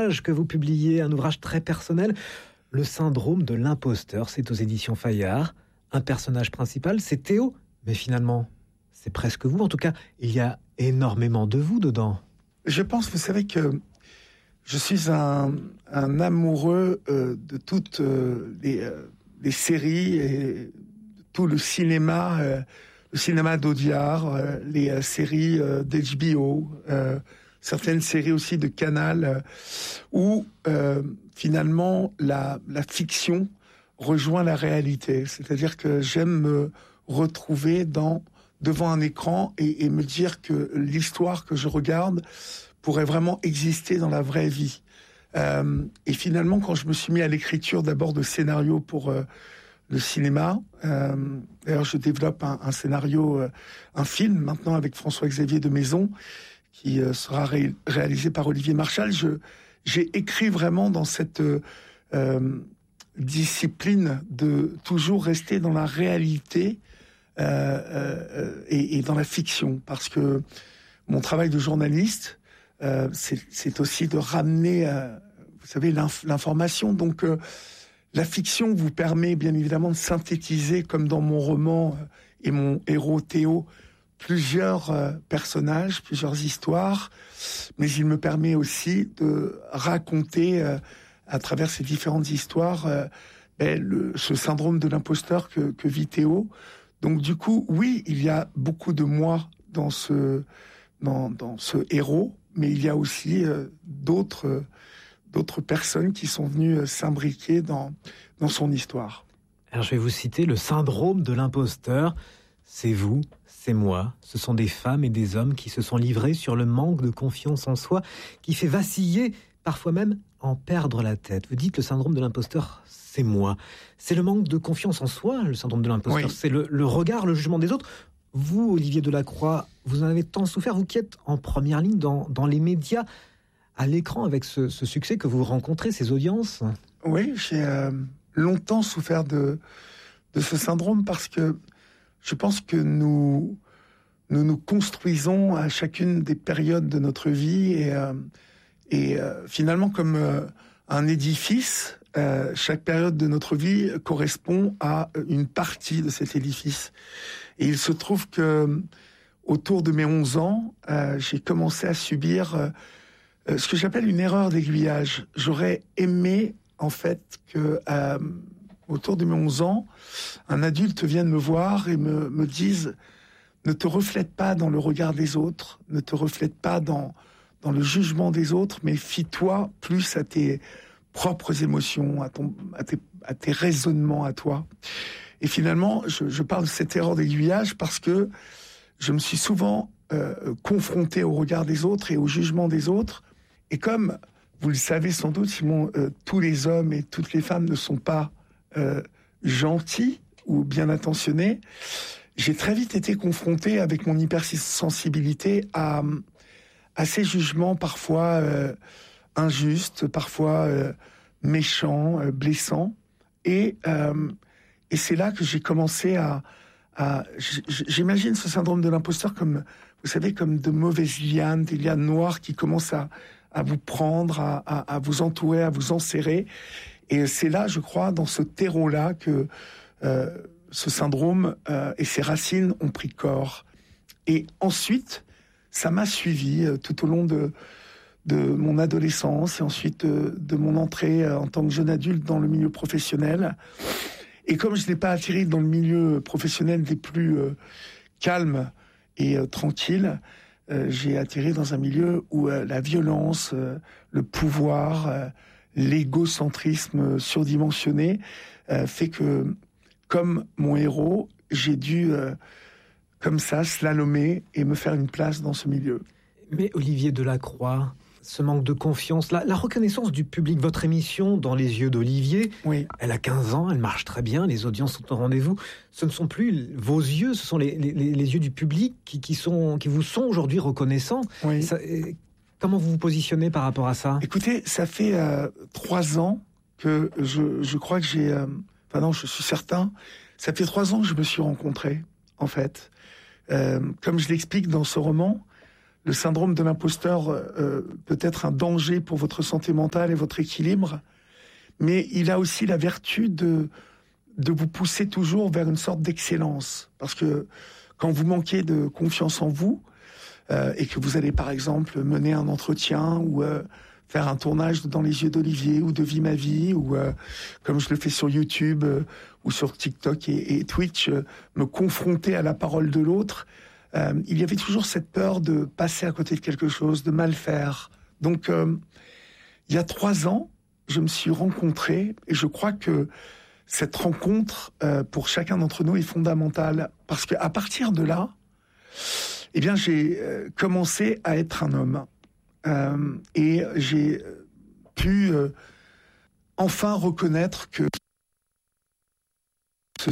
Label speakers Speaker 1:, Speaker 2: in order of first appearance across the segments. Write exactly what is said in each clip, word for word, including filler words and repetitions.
Speaker 1: ouvrage que vous publiez, un ouvrage très personnel, Le syndrome de l'imposteur, c'est aux éditions Fayard. Un personnage principal, c'est Théo, mais finalement, c'est presque vous. En tout cas, il y a énormément de vous dedans.
Speaker 2: Je pense, vous savez que je suis un, un amoureux euh, de toutes euh, les, euh, les séries et tout le cinéma, euh, le cinéma d'Audiard, euh, les euh, séries euh, d'H B O, euh, certaines séries aussi de Canal, euh, où euh, finalement la, la fiction rejoint la réalité. C'est-à-dire que j'aime me retrouver dans, devant un écran et, et me dire que l'histoire que je regarde pourrait vraiment exister dans la vraie vie. Euh, et finalement, quand je me suis mis à l'écriture d'abord de scénarios pour euh, le cinéma, euh, d'ailleurs je développe un, un scénario, euh, un film maintenant avec François-Xavier de Maison, qui euh, sera ré- réalisé par Olivier Marchal. Je, j'ai écrit vraiment dans cette euh, discipline de toujours rester dans la réalité euh, euh, et, et dans la fiction, parce que mon travail de journaliste, Euh, c'est, c'est aussi de ramener, euh, vous savez, l'inf- l'information. Donc, euh, la fiction vous permet bien évidemment de synthétiser, comme dans mon roman euh, et mon héros Théo, plusieurs euh, personnages, plusieurs histoires, mais il me permet aussi de raconter euh, à travers ces différentes histoires euh, ben, le, ce syndrome de l'imposteur que, que vit Théo. Donc, du coup, oui, il y a beaucoup de moi dans ce, dans, dans ce héros, mais il y a aussi euh, d'autres, euh, d'autres personnes qui sont venues euh, s'imbriquer dans, dans son histoire.
Speaker 1: Alors je vais vous citer le syndrome de l'imposteur. C'est vous, c'est moi. Ce sont des femmes et des hommes qui se sont livrés sur le manque de confiance en soi, qui fait vaciller, parfois même en perdre la tête. Vous dites le syndrome de l'imposteur, c'est moi. C'est le manque de confiance en soi, le syndrome de l'imposteur. Oui. C'est le, le regard, le jugement des autres. Vous, Olivier Delacroix, vous en avez tant souffert, vous qui êtes en première ligne dans, dans les médias, à l'écran, avec ce, ce succès que vous rencontrez, ces audiences.
Speaker 2: Oui, j'ai euh, longtemps souffert de, de ce syndrome parce que je pense que nous nous, nous construisons à chacune des périodes de notre vie et, euh, et euh, finalement comme euh, un édifice, euh, chaque période de notre vie correspond à une partie de cet édifice. Et il se trouve que autour de mes onze ans, euh, j'ai commencé à subir euh, ce que j'appelle une erreur d'aiguillage. J'aurais aimé, en fait, que euh, autour de mes onze ans, un adulte vienne me voir et me, me dise « Ne te reflète pas dans le regard des autres, ne te reflète pas dans, dans le jugement des autres, mais fie-toi plus à tes propres émotions, à, ton, à, tes, à tes raisonnements à toi. » Et finalement, je, je parle de cette erreur d'aiguillage parce que je me suis souvent euh, confronté au regard des autres et au jugement des autres. Et comme vous le savez sans doute, Simon, euh, tous les hommes et toutes les femmes ne sont pas euh, gentils ou bien intentionnés, j'ai très vite été confronté avec mon hypersensibilité à, à ces jugements parfois euh, injustes, parfois euh, méchants, euh, blessants. Et... Euh, Et c'est là que j'ai commencé à... à j'imagine ce syndrome de l'imposteur comme, vous savez, comme de mauvaises lianes, des lianes noires qui commencent à, à vous prendre, à, à, à vous entourer, à vous enserrer. Et c'est là, je crois, dans ce terreau-là, que euh, ce syndrome euh, et ses racines ont pris corps. Et ensuite, ça m'a suivi euh, tout au long de, de mon adolescence et ensuite euh, de mon entrée euh, en tant que jeune adulte dans le milieu professionnel. Et comme je n'ai pas atterri dans le milieu professionnel des plus euh, calmes et euh, tranquilles, euh, j'ai atterri dans un milieu où euh, la violence, euh, le pouvoir, euh, l'égocentrisme surdimensionné euh, fait que, comme mon héros, j'ai dû, euh, comme ça, slalomer et me faire une place dans ce milieu.
Speaker 1: Mais Olivier Delacroix, ce manque de confiance, la, la reconnaissance du public, votre émission Dans les yeux d'Olivier, oui. Elle a quinze ans, elle marche très bien, les audiences sont au rendez-vous. Ce ne sont plus vos yeux, ce sont les, les, les yeux du public qui, qui, sont, qui vous sont aujourd'hui reconnaissants. Oui. Ça, comment vous vous positionnez par rapport à ça ?
Speaker 2: Écoutez, ça fait euh, trois ans que je, je crois que j'ai... Euh, enfin non, je suis certain. Ça fait trois ans que je me suis rencontré, en fait. Euh, comme je l'explique dans ce roman, le syndrome de l'imposteur euh, peut être un danger pour votre santé mentale et votre équilibre, mais il a aussi la vertu de, de vous pousser toujours vers une sorte d'excellence. Parce que quand vous manquez de confiance en vous, euh, et que vous allez par exemple mener un entretien ou euh, faire un tournage Dans les yeux d'Olivier ou de Vie ma vie, ou euh, comme je le fais sur YouTube euh, ou sur TikTok et, et Twitch, euh, me confronter à la parole de l'autre, euh, il y avait toujours cette peur de passer à côté de quelque chose, de mal faire. Donc, euh, il y a trois ans, je me suis rencontré, et je crois que cette rencontre, euh, pour chacun d'entre nous, est fondamentale, parce qu'à partir de là, eh bien, j'ai euh, commencé à être un homme. Euh, et j'ai pu euh, enfin reconnaître que ce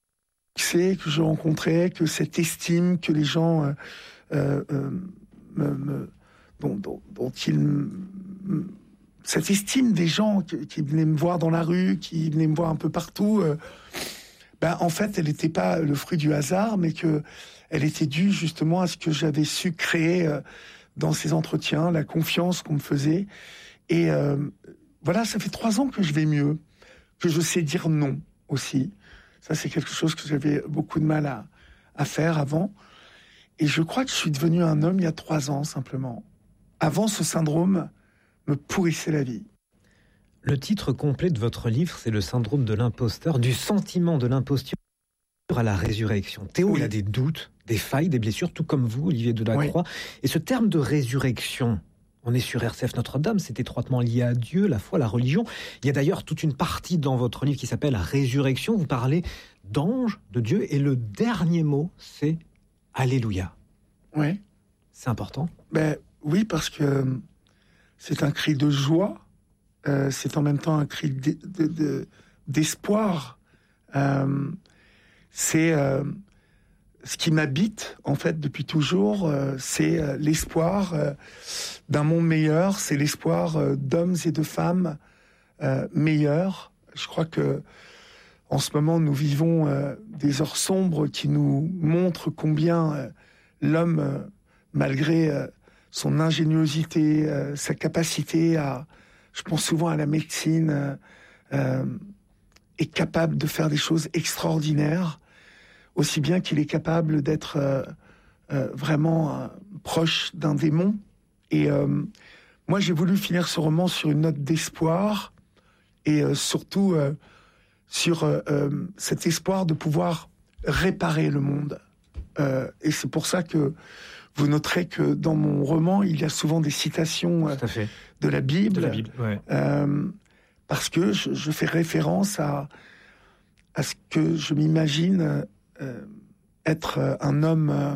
Speaker 2: succès que je rencontrais, que cette estime que les gens euh, euh, me, me, dont, dont, dont ils me, cette estime des gens qui, qui venaient me voir dans la rue, qui venaient me voir un peu partout, euh, ben, en fait, elle n'était pas le fruit du hasard, mais que elle était due justement à ce que j'avais su créer euh, dans ces entretiens, la confiance qu'on me faisait. Et euh, voilà, ça fait trois ans que je vais mieux, que je sais dire non aussi. Ça, c'est quelque chose que j'avais beaucoup de mal à, à faire avant. Et je crois que je suis devenu un homme il y a trois ans, simplement. Avant, ce syndrome me pourrissait la vie.
Speaker 1: Le titre complet de votre livre, c'est Le syndrome de l'imposteur, du sentiment de l'imposture à la résurrection. Théo, oui. Il a des doutes, des failles, des blessures, tout comme vous, Olivier Delacroix. Oui. Et ce terme de résurrection, on est sur R C F Notre-Dame, c'est étroitement lié à Dieu, la foi, la religion. Il y a d'ailleurs toute une partie dans votre livre qui s'appelle Résurrection. Vous parlez d'ange, de Dieu, et le dernier mot, c'est Alléluia.
Speaker 2: Oui.
Speaker 1: C'est important.
Speaker 2: Ben, oui, parce que c'est un cri de joie, euh, c'est en même temps un cri de, de, de, d'espoir. Euh, c'est euh, ce qui m'habite en fait depuis toujours, euh, c'est euh, l'espoir euh, d'un monde meilleur, c'est l'espoir euh, d'hommes et de femmes euh, meilleurs. Je crois que en ce moment nous vivons euh, des heures sombres qui nous montrent combien euh, l'homme, euh, malgré euh, son ingéniosité, euh, sa capacité à, je pense souvent à la médecine, euh, euh, est capable de faire des choses extraordinaires, aussi bien qu'il est capable d'être euh, euh, vraiment euh, proche d'un démon. Et euh, moi, j'ai voulu finir ce roman sur une note d'espoir, et euh, surtout euh, sur euh, euh, cet espoir de pouvoir réparer le monde. Euh, et c'est pour ça que vous noterez que dans mon roman, il y a souvent des citations euh, de la Bible,
Speaker 1: de la Bible ouais.
Speaker 2: euh, parce que je, je fais référence à, à ce que je m'imagine euh, être un homme euh,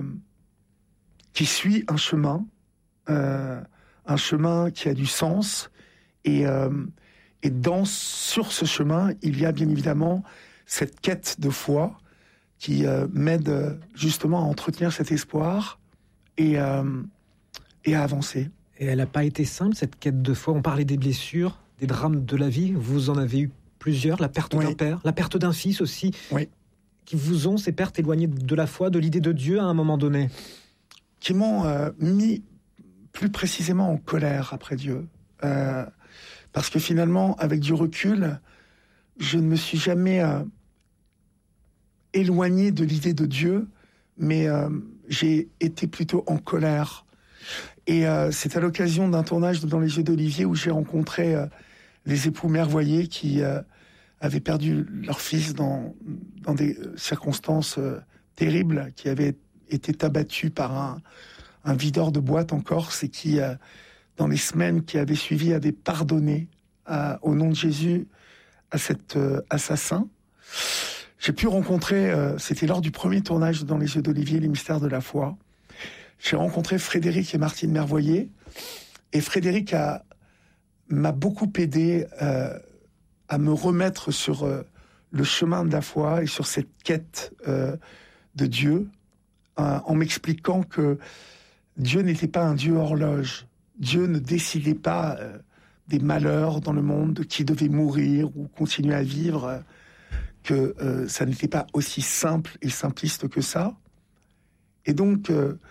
Speaker 2: qui suit un chemin, euh, un chemin qui a du sens, et, euh, et dans, sur ce chemin, il y a bien évidemment cette quête de foi qui euh, m'aide justement à entretenir cet espoir et, euh, et à avancer.
Speaker 1: Et elle n'a pas été simple, cette quête de foi. On parlait des blessures, des drames de la vie. Vous en avez eu plusieurs, la perte oui. d'un père, la perte d'un fils aussi,
Speaker 2: oui.
Speaker 1: qui vous ont, ces pertes, éloignées de la foi, de l'idée de Dieu à un moment donné.
Speaker 2: Qui m'ont euh, mis plus précisément en colère après Dieu. Euh, parce que finalement, avec du recul, je ne me suis jamais euh, éloigné de l'idée de Dieu, mais euh, j'ai été plutôt en colère. Et euh, c'est à l'occasion d'un tournage de Dans les yeux d'Olivier où j'ai rencontré euh, les époux Mervoyer qui euh, avaient perdu leur fils dans, dans des circonstances euh, terribles, qui avaient été abattus par un, un videur de boîte en Corse et qui, euh, dans les semaines qui avaient suivi, avait pardonné euh, au nom de Jésus à cet euh, assassin. J'ai pu rencontrer, euh, c'était lors du premier tournage de Dans les yeux d'Olivier, les mystères de la foi. J'ai rencontré Frédéric et Martine Mervoyer, et Frédéric a, m'a beaucoup aidé euh, à me remettre sur euh, le chemin de la foi et sur cette quête euh, de Dieu, euh, en m'expliquant que Dieu n'était pas un Dieu horloge. Dieu ne décidait pas euh, des malheurs dans le monde, de qui devait mourir ou continuer à vivre, euh, que euh, ça n'était pas aussi simple et simpliste que ça. Et donc, euh,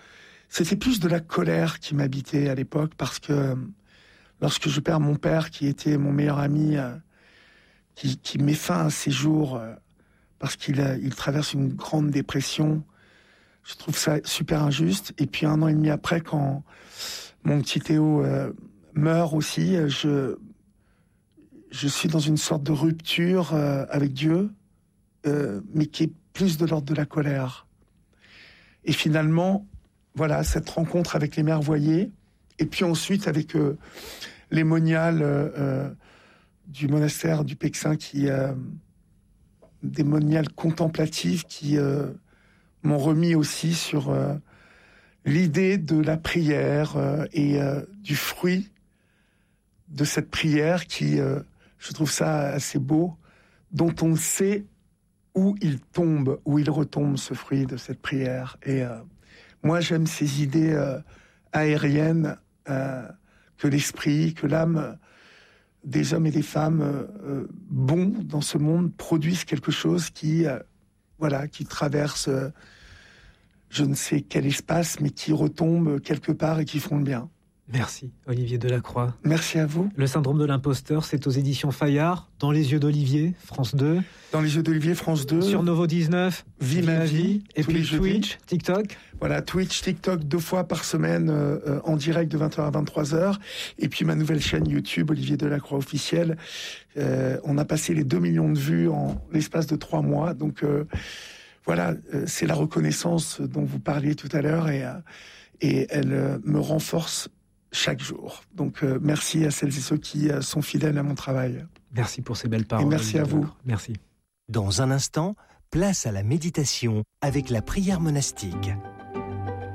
Speaker 2: c'était plus de la colère qui m'habitait à l'époque, parce que lorsque je perds mon père, qui était mon meilleur ami, euh, qui, qui met fin à ses jours euh, parce qu'il euh, il traverse une grande dépression, je trouve ça super injuste. Et puis un an et demi après, quand mon petit Théo euh, meurt aussi, je, je suis dans une sorte de rupture euh, avec Dieu, euh, mais qui est plus de l'ordre de la colère. Et finalement, voilà, cette rencontre avec les mères voyées, et puis ensuite avec euh, les moniales euh, du monastère du Pexin, qui, euh, des moniales contemplatives qui euh, m'ont remis aussi sur euh, l'idée de la prière euh, et euh, du fruit de cette prière qui, euh, je trouve ça assez beau, dont on sait où il tombe, où il retombe, ce fruit de cette prière. Et euh, moi, j'aime ces idées euh, aériennes, euh, que l'esprit, que l'âme des hommes et des femmes euh, bons dans ce monde produisent quelque chose qui, euh, voilà, qui traverse euh, je ne sais quel espace, mais qui retombe quelque part et qui font le bien.
Speaker 1: Merci, Olivier Delacroix.
Speaker 2: Merci à vous.
Speaker 1: Le syndrome de l'imposteur, c'est aux éditions Fayard, Dans les yeux d'Olivier, France deux.
Speaker 2: Dans les yeux d'Olivier, France deux.
Speaker 1: Sur Novo dix-neuf,
Speaker 2: Vie ma vie.
Speaker 1: Et puis Twitch, TikTok.
Speaker 2: Voilà, Twitch, TikTok, deux fois par semaine, euh, en direct de vingt heures à vingt-trois heures. Et puis ma nouvelle chaîne YouTube, Olivier Delacroix officiel. Euh, on a passé les deux millions de vues en l'espace de trois mois. Donc euh, voilà, euh, c'est la reconnaissance dont vous parliez tout à l'heure, et, euh, et elle euh, me renforce chaque jour. Donc euh, merci à celles et ceux qui euh, sont fidèles à mon travail.
Speaker 1: Merci pour ces belles paroles.
Speaker 2: Et merci à vous.
Speaker 1: Merci.
Speaker 3: Dans un instant, place à la méditation avec la prière monastique.